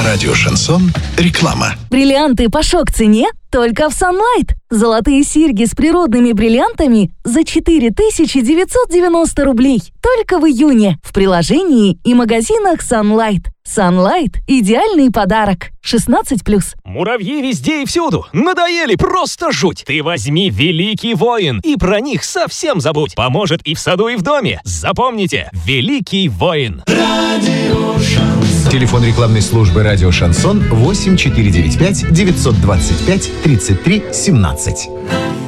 Радио «Шансон». Реклама. Бриллианты по шок-цене только в Sunlight. Золотые серьги с природными бриллиантами за 4990 рублей. Только в июне в приложении и магазинах Sunlight. Sunlight – идеальный подарок. 16+. Муравьи везде и всюду. Надоели, просто жуть. Ты возьми «Великий воин» и про них совсем забудь. Поможет и в саду, и в доме. Запомните, «Великий воин». Телефон рекламной службы «Радио Шансон» 8495 925 33 17.